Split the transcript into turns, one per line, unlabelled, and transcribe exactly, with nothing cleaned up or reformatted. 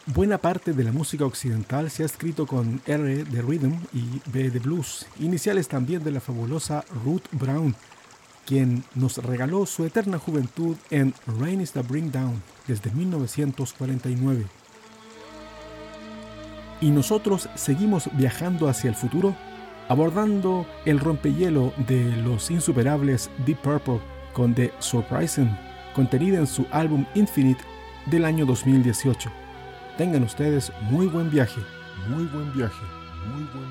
Buena parte de la música occidental se ha escrito con R de Rhythm y B de Blues, iniciales también de la fabulosa Ruth Brown, quien nos regaló su eterna juventud en Rain is the Bring Down desde mil novecientos cuarenta y nueve. Y nosotros seguimos viajando hacia el futuro, abordando el rompehielo de los insuperables Deep Purple con The Surprising, contenida en su álbum Infinite del año dos mil dieciocho. Tengan ustedes muy buen viaje, muy buen viaje, muy buen